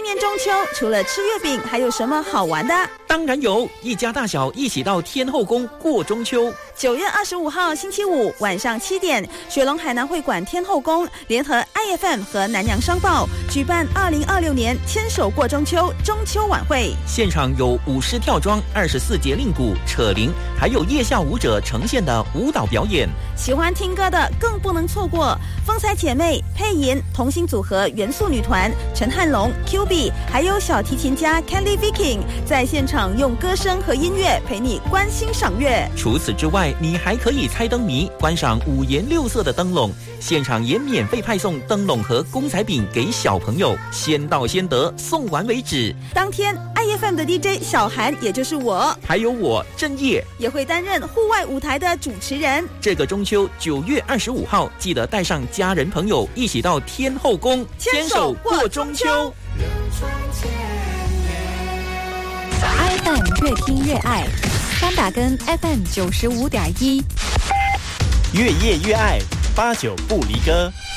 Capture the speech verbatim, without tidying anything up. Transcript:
年中秋除了吃月饼，还有什么好玩的？ 当然有，一家大小一起到天后宫过中秋。 九月二十五号星期五晚上七点，雪隆海南会馆天后宫联合 I F M 和南洋商报举办二零二六年牵手过中秋中秋晚会， 现场有舞狮跳桩、二十四节令鼓、扯铃，还有夜校舞者呈现的舞蹈表演。 喜欢听歌的更不能错过，风采姐妹、配音同心组合元素女团、陈汉龙、Q B， 还有小提琴家 Kelly Viking 在现场用歌声和音乐陪你观星赏月。 除此之外，你还可以猜灯谜，观赏五颜六色的灯笼，现场也免费派送灯笼和公仔饼给小朋友，先到先得，送完为止。 当天 I F M 的 D J 小韩，也就是我， 还有我郑业， 也会担任户外舞台的主持人。 这个中秋九月二十五号，记得带上家人朋友一起到天后宫牵手过中秋。 I F M 越听越爱，三打根 F M 九十五点一， 越夜越爱，八九不离歌。